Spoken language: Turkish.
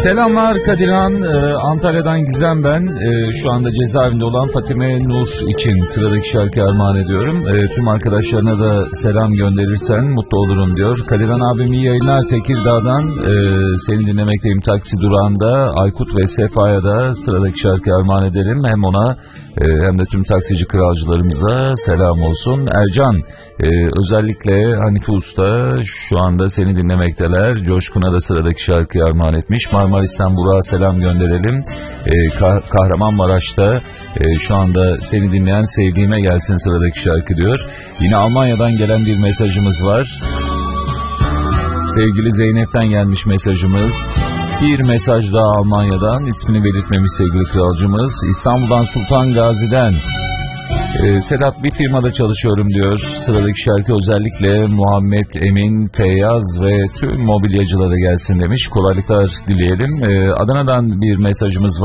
Selamlar Kadirhan, Antalya'dan Gizem ben. Şu anda cezaevinde olan Fatime Nur için sıradaki şarkıyı armağan ediyorum. Tüm arkadaşlarına da selam gönderirsen mutlu olurum diyor. Kadirhan abim iyi yayınlar Tekirdağ'dan. Seni dinlemekteyim taksi durağında. Aykut ve Sefa'ya da sıradaki şarkıyı armağan edelim. Hem ona hem de tüm taksici kralcılarımıza selam olsun. Ercan, özellikle Hanife Usta şu anda seni dinlemekteler. Coşkun'a da sıradaki şarkıyı armağan etmiş. Marmaris'ten Burak'a selam gönderelim. Kahramanmaraş'ta şu anda seni dinleyen sevdiğime gelsin sıradaki şarkı diyor. Yine Almanya'dan gelen bir mesajımız var. Sevgili Zeynep'ten gelmiş mesajımız. Bir mesaj daha Almanya'dan, ismini belirtmemiş sevgili kralcımız. İstanbul'dan Sultan Gazi'den. Sedat, bir firmada çalışıyorum diyor. Sıradaki şarkı özellikle Muhammed Emin, Feyyaz ve tüm mobilyacılara gelsin demiş. Kolaylıklar dileyelim. Adana'dan bir mesajımız var.